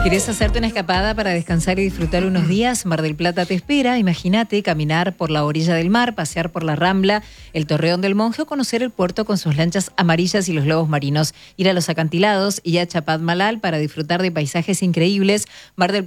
¿Querés hacerte una escapada para descansar y disfrutar unos días? Mar del Plata te espera. Imagínate caminar por la orilla del mar, pasear por la Rambla, el Torreón del Monje o conocer el puerto con sus lanchas amarillas y los lobos marinos. Ir a los acantilados y a Chapadmalal para disfrutar de paisajes increíbles. Mar del